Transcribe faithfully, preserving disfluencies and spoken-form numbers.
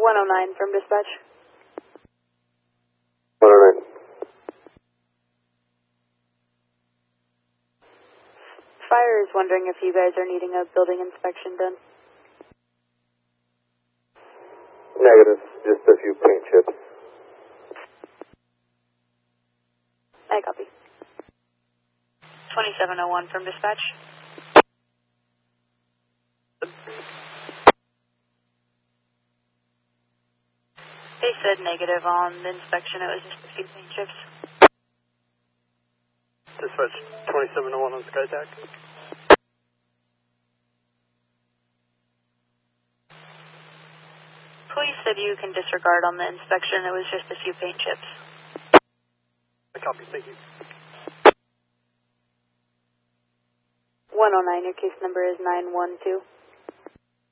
one oh nine from dispatch. one oh nine. Fire is wondering if you guys are needing a building inspection done. Negative, just a few paint chips. I copy. twenty-seven oh one from dispatch. They said negative on the inspection, it was just a few paint chips. Dispatch twenty-seven oh one on SkyTac. Police said you can disregard on the inspection, it was just a few paint chips. I copy, thank you. one oh nine, your case number is nine one two.